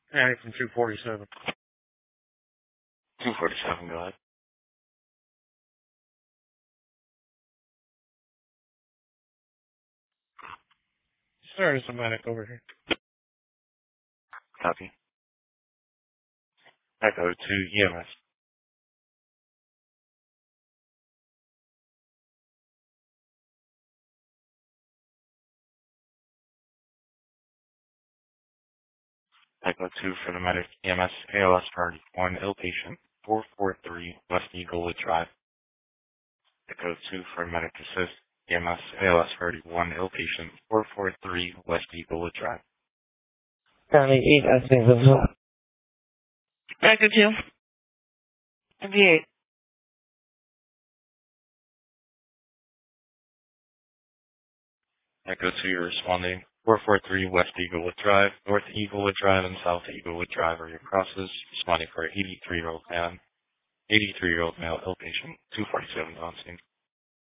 Annie from 247. 247, go ahead. Sir, there's a medic over here. Copy. Echo to EMS. Echo 2 for the medic, EMS, ALS Priority 1, ill patient, 443 West Eaglewood Drive. Echo 2 for medic assist, EMS, ALS Priority 1, ill patient, 443 West Eaglewood Drive. County 8, I think that's all. Echo 2. MV8. Echo 2, you're responding. 443 West Eaglewood Drive, North Eaglewood Drive, and South Eaglewood Drive are your crosses. Responding for an 83-year-old man, 83-year-old male ill patient, 247 on scene.